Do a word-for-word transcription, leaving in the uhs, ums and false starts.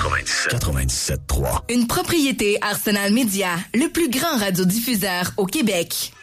quatre-vingt-dix-sept quatre-vingt-dix-sept trois. Une propriété Arsenal Média, le plus grand radiodiffuseur au Québec.